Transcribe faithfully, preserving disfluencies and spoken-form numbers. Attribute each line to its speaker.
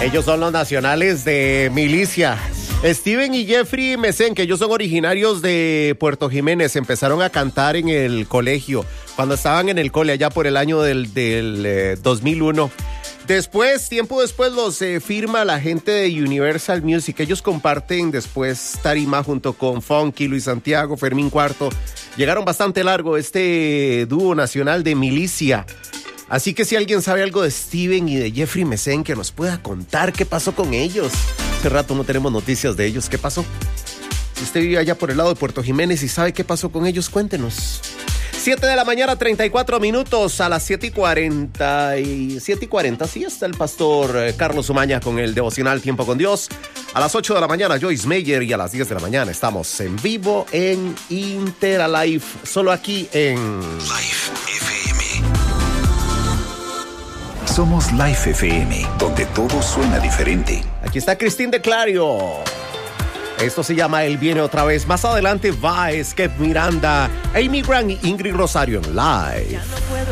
Speaker 1: Ellos son los nacionales de Milicia. Steven y Jeffrey Mesén, que ellos son originarios de Puerto Jiménez, empezaron a cantar en el colegio, cuando estaban en el cole, allá por el año del, del eh, dos mil uno. Después, tiempo después, los eh, firma la gente de Universal Music. Ellos comparten después tarima junto con Funky, Luis Santiago, Fermín Cuarto. Llegaron bastante largo este dúo nacional de Milicia. Así que si alguien sabe algo de Steven y de Jeffrey Mesén, que nos pueda contar qué pasó con ellos. Hace rato no tenemos noticias de ellos. ¿Qué pasó? Si usted vive allá por el lado de Puerto Jiménez y sabe qué pasó con ellos, cuéntenos. siete de la mañana, treinta y cuatro minutos. A las siete y cuarenta y siete y cuarenta, sí, está el pastor Carlos Umaña con el devocional Tiempo con Dios. A las ocho de la mañana, Joyce Meyer, y a las diez de la mañana estamos en vivo en Interalive, solo aquí en
Speaker 2: Life F M. Somos Life F M, donde todo suena diferente.
Speaker 1: Aquí está Cristín de Clario. Esto se llama Él Viene Otra Vez. Más adelante va Skep Miranda, Amy Grant y Ingrid Rosario en Live.